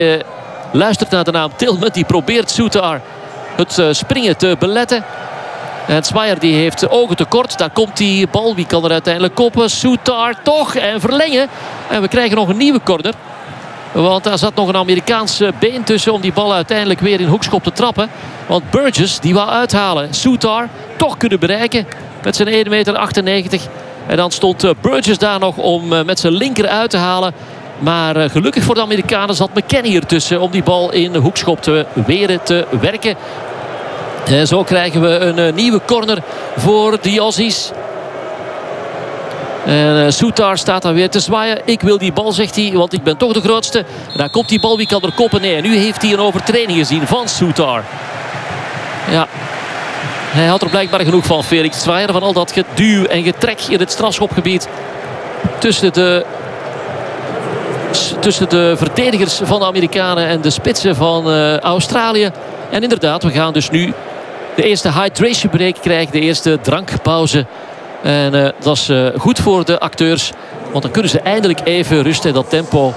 luistert naar de naam Tillman. Die probeert Souttar het springen te beletten. En Zwaier die heeft ogen tekort. Daar komt die bal. Wie kan er uiteindelijk koppen? Souttar toch. En verlengen. En we krijgen nog een nieuwe corner. Want daar zat nog een Amerikaanse been tussen om die bal uiteindelijk weer in hoekschop te trappen. Want Burgess die wou uithalen. Souttar toch kunnen bereiken met zijn 1,98 meter. En dan stond Burgess daar nog om met zijn linker uit te halen. Maar gelukkig voor de Amerikanen zat McKennie ertussen om die bal in de hoekschop te weren te werken. En zo krijgen we een nieuwe corner voor de Aussies. En Souttar staat daar weer te zwaaien. Ik wil die bal, zegt hij, want ik ben toch de grootste. En daar komt die bal, wie kan er koppen? Nee, en nu heeft hij een overtreding gezien van Souttar. Ja, hij had er blijkbaar genoeg van, Felix Zwaier. Van al dat geduw en getrek in het strafschopgebied. Tussen de verdedigers van de Amerikanen en de spitsen van Australië. En inderdaad, we gaan dus nu de eerste hydration break krijgen. De eerste drankpauze. En dat is goed voor de acteurs. Want dan kunnen ze eindelijk even rusten en dat tempo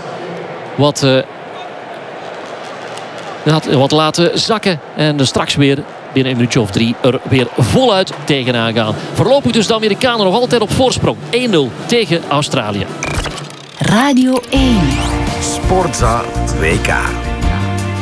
wat laten zakken. En straks weer binnen een minuutje of 3 er weer voluit tegenaan gaan. Voorlopig dus de Amerikanen nog altijd op voorsprong. 1-0 tegen Australië. Radio 1. Sportza 2K.